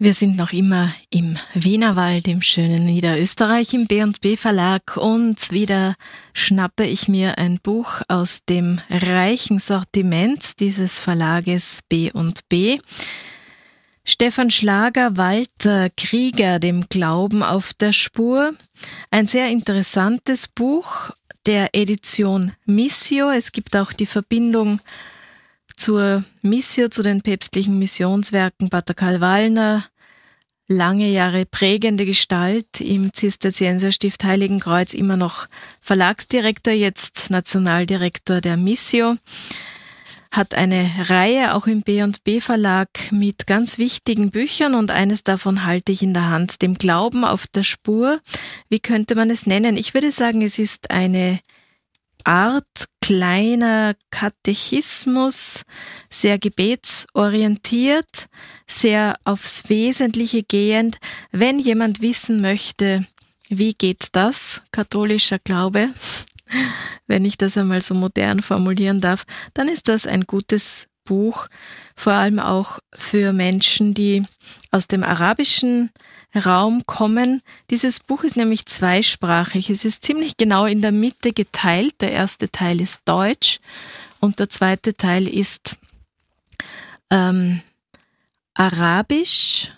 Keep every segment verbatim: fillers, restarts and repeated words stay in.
Wir sind noch immer im Wienerwald, im schönen Niederösterreich, im B und B Verlag, und wieder schnappe ich mir ein Buch aus dem reichen Sortiment dieses Verlages B und B. Stefan Schlager, Walter Krieger, dem Glauben auf der Spur. Ein sehr interessantes Buch der Edition Missio. Es gibt auch die Verbindung zur Missio, zu den päpstlichen Missionswerken. Pater Karl Wallner, lange Jahre prägende Gestalt im Zisterzienserstift Heiligenkreuz, immer noch Verlagsdirektor, jetzt Nationaldirektor der Missio, hat eine Reihe auch im B und B Verlag mit ganz wichtigen Büchern, und eines davon halte ich in der Hand, dem Glauben auf der Spur. Wie könnte man es nennen? Ich würde sagen, es ist eine Art kleiner Katechismus, sehr gebetsorientiert, sehr aufs Wesentliche gehend. Wenn jemand wissen möchte, wie geht das, katholischer Glaube, wenn ich das einmal so modern formulieren darf, dann ist das ein gutes Buch, vor allem auch für Menschen, die aus dem arabischen Raum kommen. Dieses Buch ist nämlich zweisprachig. Es ist ziemlich genau in der Mitte geteilt. Der erste Teil ist Deutsch und der zweite Teil ist ähm, Arabisch.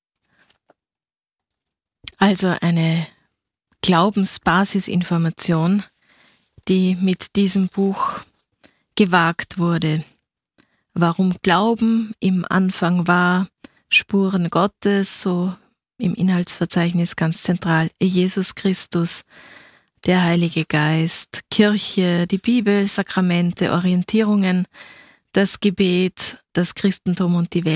Also eine Glaubensbasisinformation, die mit diesem Buch gewagt wurde. Warum Glauben im Anfang war, Spuren Gottes, so im Inhaltsverzeichnis ganz zentral, Jesus Christus, der Heilige Geist, Kirche, die Bibel, Sakramente, Orientierungen, das Gebet, das Christentum und die Welt.